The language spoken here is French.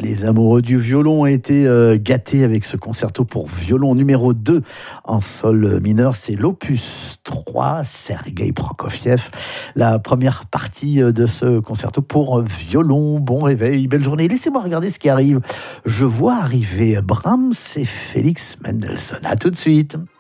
Les amoureux du violon ont été gâtés avec ce concerto pour violon numéro 2 en sol mineur. C'est l'opus 3, Sergueï Prokofiev. La première partie de ce concerto pour violon. Bon réveil, belle journée. Laissez-moi regarder ce qui arrive. Je vois arriver Brahms et Félix Mendelssohn. À tout de suite.